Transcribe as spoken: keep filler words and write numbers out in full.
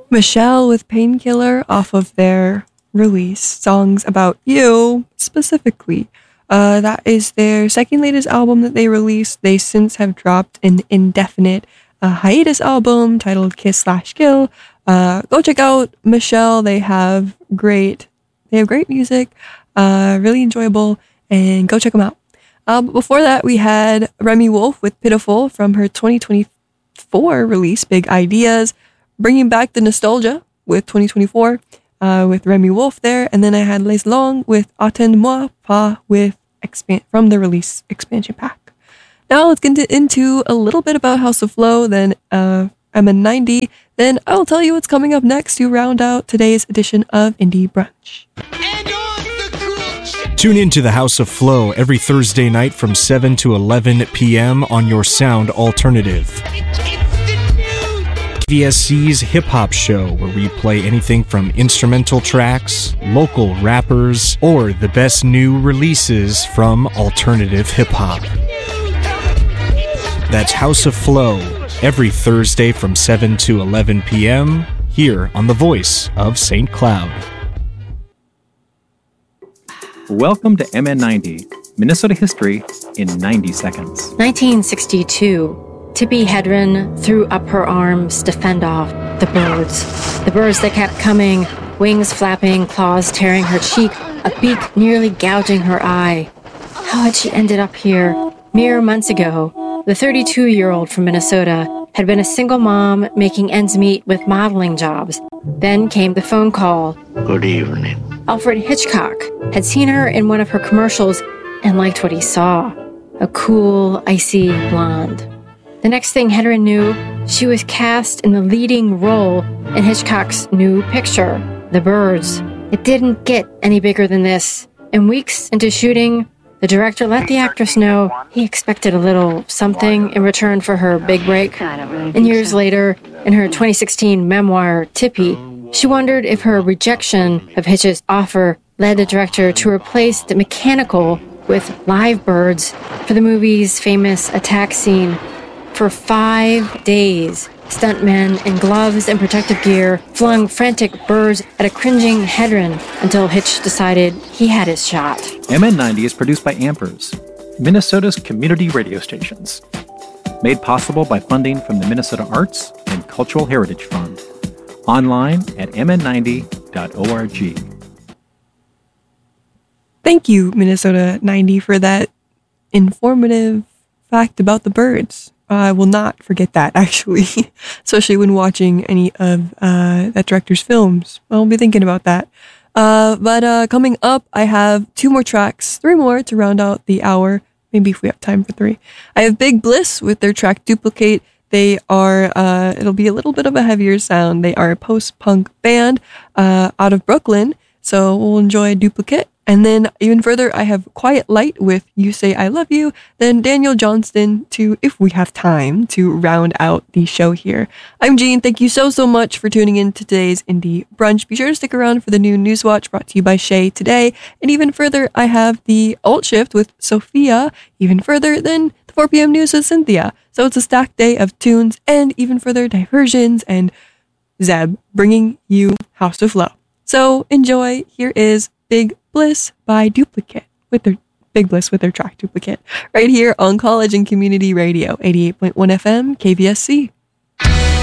Michelle with Painkiller off of their release, Songs About You, specifically. Uh, that is their second latest album that they released. They since have dropped an indefinite uh, hiatus album titled Kiss Slash Kill. Uh, go check out Michelle. They have great, they have great music, uh, really enjoyable, and go check them out. Um, before that, we had Remi Wolf with Pitiful from her twenty twenty-four release, Big Ideas, bringing back the nostalgia with twenty twenty-four uh, with Remi Wolf there. And then I had Les Long with Attends-moi pas with expand from the release expansion pack. Now let's get into a little bit about House of Flow, then uh, M N ninety. Then I'll tell you what's coming up next to round out today's edition of Indie Brunch. Tune in to the House of Flow every Thursday night from seven to eleven p.m. on your sound alternative. K V S C's hip-hop show, where we play anything from instrumental tracks, local rappers, or the best new releases from alternative hip-hop. That's House of Flow every Thursday from seven to eleven p.m. here on the Voice of Saint Cloud. Welcome to M N ninety, Minnesota history in ninety seconds. nineteen sixty-two. Tippi Hedren threw up her arms to fend off the birds. The birds that kept coming, wings flapping, claws tearing her cheek, a beak nearly gouging her eye. How had she ended up here? Mere months ago, the thirty-two-year-old from Minnesota had been a single mom making ends meet with modeling jobs. Then came the phone call. Good evening. Alfred Hitchcock had seen her in one of her commercials and liked what he saw. A cool, icy blonde. The next thing Hedren knew, she was cast in the leading role in Hitchcock's new picture, The Birds. It didn't get any bigger than this. And weeks into shooting, the director let the actress know he expected a little something in return for her big break. And years later, in her twenty sixteen memoir, Tippi, she wondered if her rejection of Hitch's offer led the director to replace the mechanical with live birds for the movie's famous attack scene. For five days, stuntmen in gloves and protective gear flung frantic birds at a cringing Hedren until Hitch decided he had his shot. M N ninety is produced by Ampers, Minnesota's community radio stations. Made possible by funding from the Minnesota Arts and Cultural Heritage Fund. Online at m n ninety dot org. Thank you, Minnesota ninety, for that informative fact about the birds. I will not forget that, actually, especially when watching any of uh, that director's films. I'll be thinking about that. Uh, but uh, coming up, I have two more tracks, three more to round out the hour. Maybe if we have time for three. I have Big Bliss with their track Duplicate. They are, uh, it'll be a little bit of a heavier sound. They are a post-punk band uh, out of Brooklyn. So we'll enjoy Duplicate. And then even further, I have Quiet Light with You Say I Love You. Then Daniel Johnston to If We Have Time to round out the show here. I'm Jean. Thank you so, so much for tuning in to today's Indie Brunch. Be sure to stick around for the new Newswatch brought to you by Shay today. And even further, I have the Alt Shift with Sophia. Even further, then the four p.m. news with Cynthia. So it's a stacked day of tunes and even further diversions and Zeb bringing you House of Flow. So enjoy. Here is Big Bliss by Duplicate with their Big Bliss with their track Duplicate right here on College and Community Radio, eighty-eight point one F M, K V S C.